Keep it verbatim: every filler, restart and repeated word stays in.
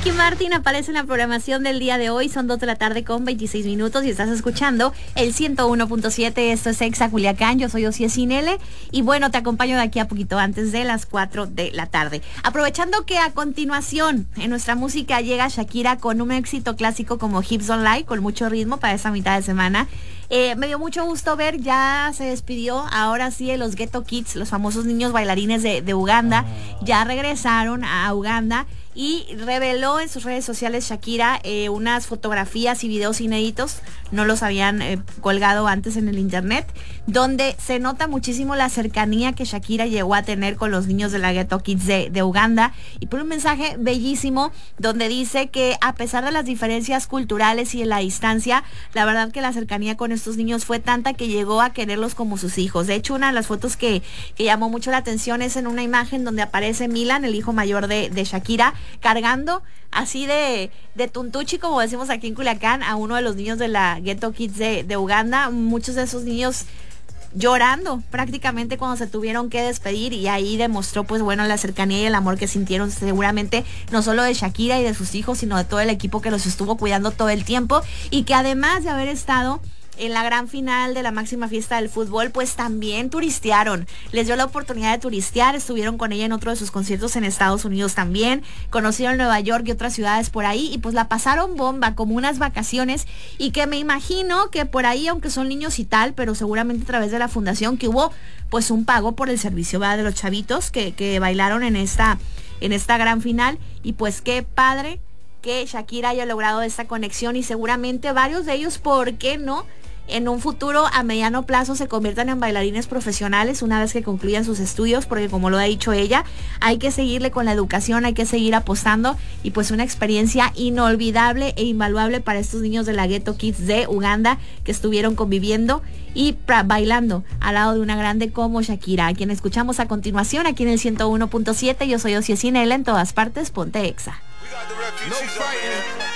Ricky Martin aparece en la programación del día de hoy. Son dos de la tarde con veintiséis minutos y estás escuchando el ciento uno punto siete. Esto es Exa Culiacán. Yo soy Ossie Sinele y bueno, te acompaño de aquí a poquito antes de las cuatro de la tarde. Aprovechando que a continuación en nuestra música llega Shakira con un éxito clásico como Hips Don't Lie, con mucho ritmo para esa mitad de semana. Eh, me dio mucho gusto ver, ya se despidió, ahora sí, de los Ghetto Kids, los famosos niños bailarines de, de Uganda, ya regresaron a Uganda y reveló en sus redes sociales Shakira eh, unas fotografías y videos inéditos, no los habían eh, colgado antes en el internet, donde se nota muchísimo la cercanía que Shakira llegó a tener con los niños de la Ghetto Kids de, de Uganda, y por un mensaje bellísimo donde dice que a pesar de las diferencias culturales y de la distancia, la verdad que la cercanía con estos niños fue tanta que llegó a quererlos como sus hijos. De hecho, una de las fotos que, que llamó mucho la atención es en una imagen donde aparece Milan, el hijo mayor de, de Shakira, cargando así de, de tuntuchi, como decimos aquí en Culiacán, a uno de los niños de la Ghetto Kids de, de Uganda. Muchos de esos niños llorando prácticamente cuando se tuvieron que despedir, y ahí demostró pues bueno la cercanía y el amor que sintieron seguramente no solo de Shakira y de sus hijos, sino de todo el equipo que los estuvo cuidando todo el tiempo, y que además de haber estado en la gran final de la máxima fiesta del fútbol, pues también turistearon. Les dio la oportunidad de turistear, estuvieron con ella en otro de sus conciertos en Estados Unidos también, conocieron Nueva York y otras ciudades por ahí, y pues la pasaron bomba, como unas vacaciones, y que me imagino que por ahí, aunque son niños y tal, pero seguramente a través de la fundación, que hubo pues un pago por el servicio, ¿verdad?, de los chavitos que, que bailaron en esta, en esta gran final, y pues qué padre que Shakira haya logrado esta conexión, y seguramente varios de ellos, ¿por qué no?, en un futuro a mediano plazo se conviertan en bailarines profesionales una vez que concluyan sus estudios, porque como lo ha dicho ella, hay que seguirle con la educación, hay que seguir apostando, y pues una experiencia inolvidable e invaluable para estos niños de la Ghetto Kids de Uganda que estuvieron conviviendo y bailando al lado de una grande como Shakira, a quien escuchamos a continuación aquí en el ciento uno punto siete. Yo soy Ossie Sinele, en todas partes, ponte Exa. No